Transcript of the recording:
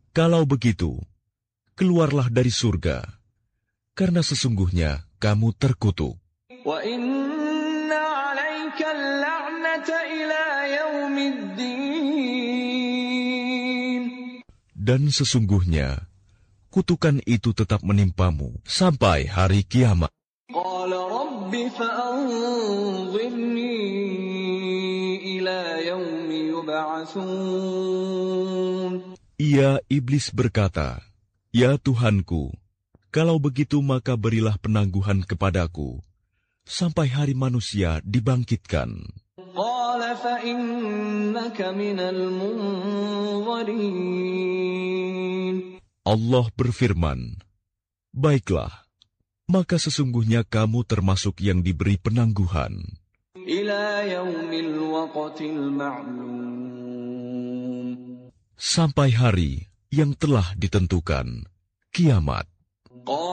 Kalau begitu, keluarlah dari surga, karena sesungguhnya kamu terkutuk. Dan sesungguhnya, kutukan itu tetap menimpamu sampai hari kiamat. Ia, iblis berkata, "Ya Tuhanku, kalau begitu maka berilah penangguhan kepadaku, sampai hari manusia dibangkitkan." Allah berfirman, "Baiklah, maka sesungguhnya kamu termasuk yang diberi penangguhan sampai hari yang telah ditentukan, kiamat.